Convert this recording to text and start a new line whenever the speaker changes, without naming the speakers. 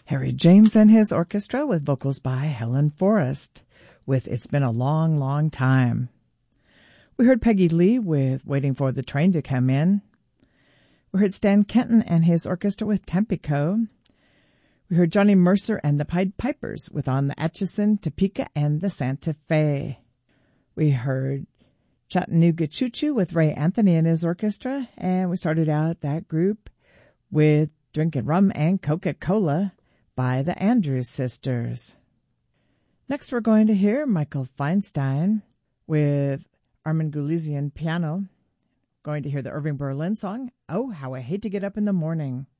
Harry James and his orchestra with vocals by Helen Forrest with It's Been a Long, Long Time. We heard Peggy Lee with Waiting for the Train to Come In. We heard Stan Kenton and his orchestra with Tampico. We heard Johnny Mercer and the Pied Pipers with On the Atchison, Topeka, and the Santa Fe. We heard Chattanooga Choo Choo with Ray Anthony and his orchestra. And we started out that group with Drinking Rum and Coca-Cola by the Andrews Sisters. Next we're going to hear Michael Feinstein with Armin Goulizian piano. Going to hear the Irving Berlin song, Oh, How I Hate to Get Up in the Morning.